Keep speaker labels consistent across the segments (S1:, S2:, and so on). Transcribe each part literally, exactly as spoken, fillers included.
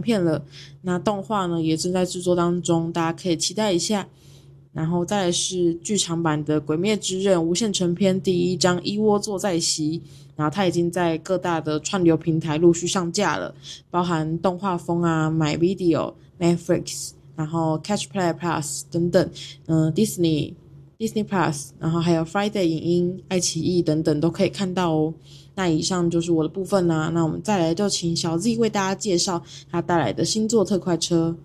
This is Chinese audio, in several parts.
S1: 片了。那动画呢也正在制作当中，大家可以期待一下。然后再来是剧场版的《鬼灭之刃》无限城篇第一章一窝坐在席，然后它已经在各大的串流平台陆续上架了，包含动画风啊、My Video、Netflix， 然后 Catch Play Plus 等等，嗯、呃、，Disney、Disney Plus， 然后还有 Friday 影音、爱奇艺等等都可以看到哦。那以上就是我的部分啦、啊，那我们再来就请小 Z 为大家介绍他带来的星座特快车。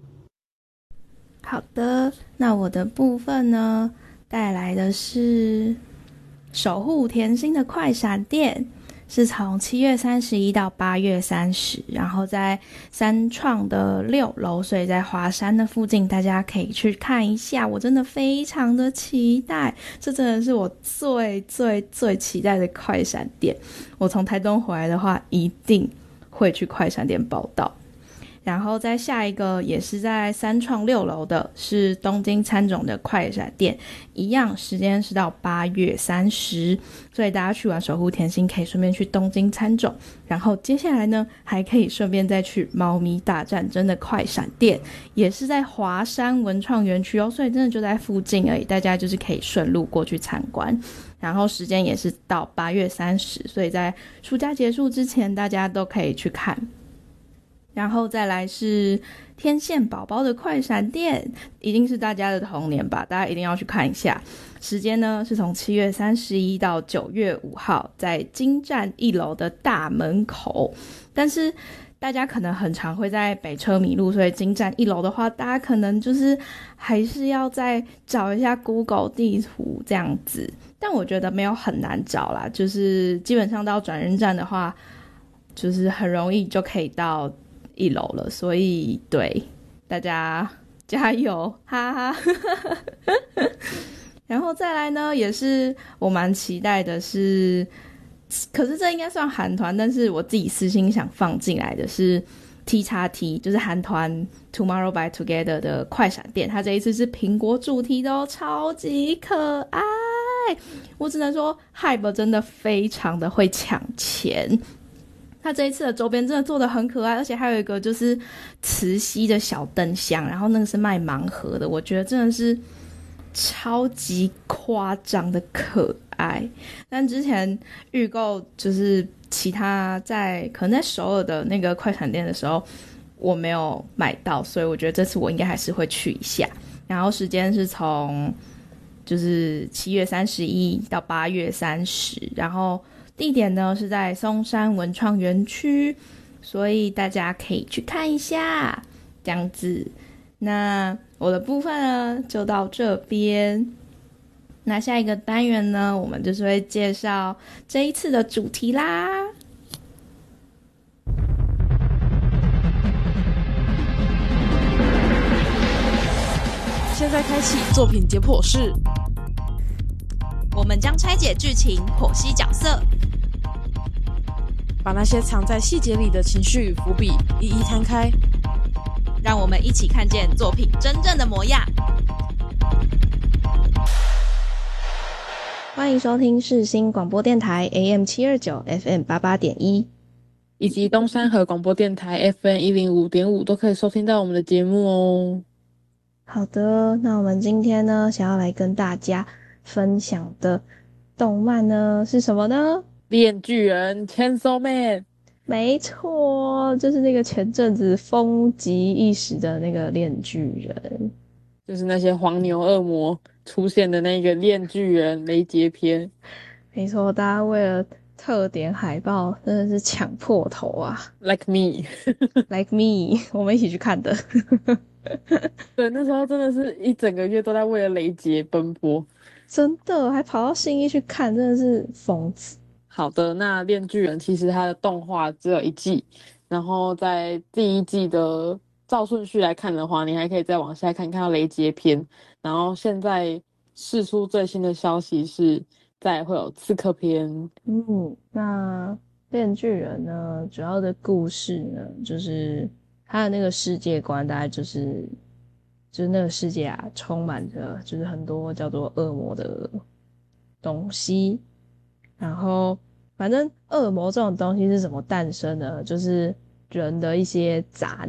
S2: 好的，那我的部分呢，带来的是守护甜心的快闪店，是从七月三十一到八月三十，然后在三创的六楼，所以在华山的附近，大家可以去看一下。我真的非常的期待，这真的是我最最最期待的快闪店。我从台东回来的话，一定会去快闪店报到。然后再下一个也是在三创六楼的，是东京喰种的快闪店，一样时间是到八月三十，所以大家去玩守护甜心可以顺便去东京喰种，然后接下来呢还可以顺便再去猫咪大战争的快闪店，也是在华山文创园区哦，所以真的就在附近而已，大家就是可以顺路过去参观。然后时间也是到八月三十，所以在暑假结束之前大家都可以去看。然后再来是天线宝宝的快闪店，一定是大家的童年吧，大家一定要去看一下。时间呢是从七月三十一到九月五号，在金站一楼的大门口。但是大家可能很常会在北车迷路，所以金站一楼的话，大家可能就是还是要再找一下 Google 地图这样子。但我觉得没有很难找啦，就是基本上到转运站的话，就是很容易就可以到一楼了，所以对大家加油，哈哈。然后再来呢，也是我蛮期待的是，可是这应该算韩团，但是我自己私心想放进来的是 T X T， 就是韩团 Tomorrow by Together 的快闪店，它这一次是苹果主题的哦，超级可爱。我只能说 Hype 真的非常的会抢钱，他这一次的周边真的做得很可爱，而且还有一个就是磁吸的小灯箱，然后那个是卖盲盒的，我觉得真的是超级夸张的可爱。但之前预购就是其他在可能在首尔的那个快闪店的时候我没有买到，所以我觉得这次我应该还是会去一下。然后时间是从就是七月三十一到八月三十，然后地点呢是在松山文创园区，所以大家可以去看一下这样子。那我的部分呢就到这边，那下一个单元呢我们就是会介绍这一次的主题啦。
S1: 现在开启作品解剖室，
S3: 我们将拆解剧情，剖析角色，
S1: 把那些藏在细节里的情绪与伏笔一一摊开，
S3: 让我们一起看见作品真正的模样。
S2: 欢迎收听世新广播电台 A M 七二九 F M 八八点一，
S1: 以及东山河广播电台 F M 一零五点五都可以收听到我们的节目哦。
S2: 好的，那我们今天呢想要来跟大家分享的动漫呢是什么呢？
S1: 链锯人 Chainsaw Man，
S2: 没错，就是那个前阵子风靡一时的那个链锯人，
S1: 就是那些黄牛恶魔出现的那个链锯人雷杰篇。
S2: 没错，大家为了特点海报真的是抢破头啊
S1: Like me
S2: Like me 我们一起去看的
S1: 对，那时候真的是一整个月都在为了雷杰奔波，
S2: 真的还跑到信义去看，真的是疯子。
S1: 好的，那链锯人其实它的动画只有一季，然后在第一季的照顺序来看的话，你还可以再往下看看到雷杰篇，然后现在释出最新的消息是再会有刺客篇。
S2: 嗯，那链锯人呢主要的故事呢就是他的那个世界观大概就是就是那个世界啊充满着就是很多叫做恶魔的东西，然后反正恶魔这种东西是怎么诞生的，就是人的一些杂